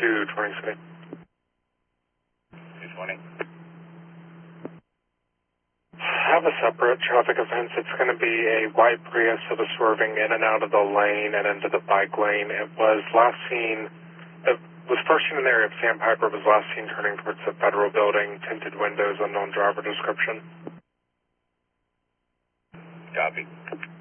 220 City. 220. Have a separate traffic offense. It's going to be a white Prius that was swerving in and out of the lane and into the bike lane. It was first seen in the area of Sandpiper. It was last seen turning towards the Federal Building, tinted windows, unknown driver description. Copy.